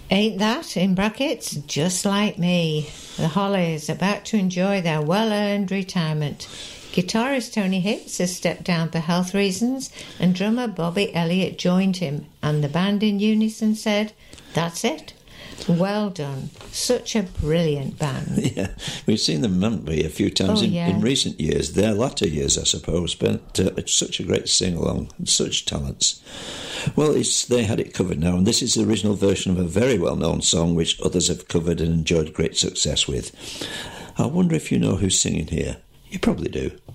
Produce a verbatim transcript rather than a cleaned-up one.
Ain't that, in brackets, just like me? The Hollies about to enjoy their well-earned retirement. Guitarist Tony Hicks has stepped down for health reasons, and drummer Bobby Elliott joined him, and the band in unison said, "That's it. Well done. Such a brilliant band." Yeah, we've seen them, haven't we, a few times oh, in, yeah. in recent years, their latter years, I suppose, but uh, it's such a great sing-along, such talents. Well, it's, they had it covered now, and this is the original version of a very well-known song which others have covered and enjoyed great success with. I wonder if you know who's singing here. You probably do.